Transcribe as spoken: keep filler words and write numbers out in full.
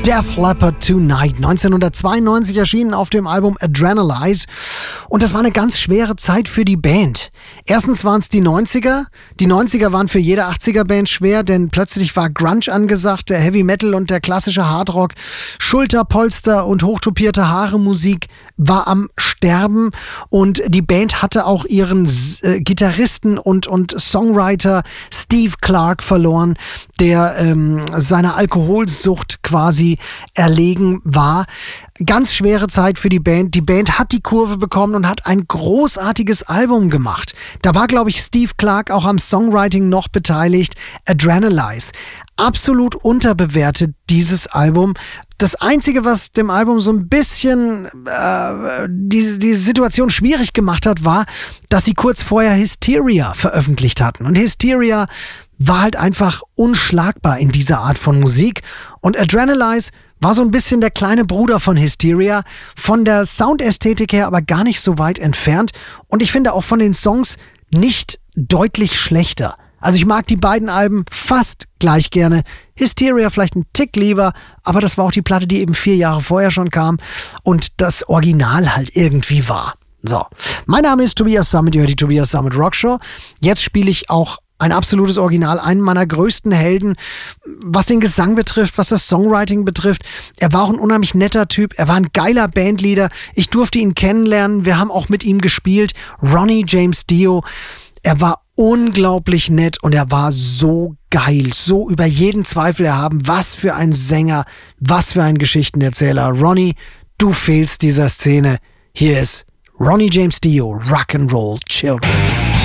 Def Leppard Tonight, neunzehnhundertzweiundneunzig erschienen auf dem Album Adrenalize. Und das war eine ganz schwere Zeit für die Band. Erstens waren es die neunziger. Die neunziger waren für jede achtziger-Band schwer, denn plötzlich war Grunge angesagt, der Heavy Metal und der klassische Hardrock. Schulterpolster und hochtopierte Haare-Musik war am Sterben. Und die Band hatte auch ihren äh, Gitarristen und, und Songwriter Steve Clark verloren, der ähm, seiner Alkoholsucht quasi erlegen war. Ganz schwere Zeit für die Band. Die Band hat die Kurve bekommen und hat ein großartiges Album gemacht. Da war, glaube ich, Steve Clark auch am Songwriting noch beteiligt. Adrenalize. Absolut unterbewertet, dieses Album. Das Einzige, was dem Album so ein bisschen äh, diese, diese Situation schwierig gemacht hat, war, dass sie kurz vorher Hysteria veröffentlicht hatten. Und Hysteria war halt einfach unschlagbar in dieser Art von Musik. Und Adrenalize war so ein bisschen der kleine Bruder von Hysteria, von der Soundästhetik her aber gar nicht so weit entfernt. Und ich finde auch von den Songs nicht deutlich schlechter. Also ich mag die beiden Alben fast gleich gerne. Hysteria vielleicht einen Tick lieber, aber das war auch die Platte, die eben vier Jahre vorher schon kam und das Original halt irgendwie war. So, mein Name ist Tobias Sammet, ihr hört die Tobias Sammet Rockshow. Jetzt spiele ich auch ein absolutes Original, einen meiner größten Helden, was den Gesang betrifft, was das Songwriting betrifft. Er war auch ein unheimlich netter Typ, er war ein geiler Bandleader. Ich durfte ihn kennenlernen, wir haben auch mit ihm gespielt. Ronnie James Dio, er war unglaublich nett und er war so geil, so über jeden Zweifel erhaben. Was für ein Sänger, was für ein Geschichtenerzähler. Ronnie, du fehlst dieser Szene. Hier ist Ronnie James Dio, Rock'n'Roll Children.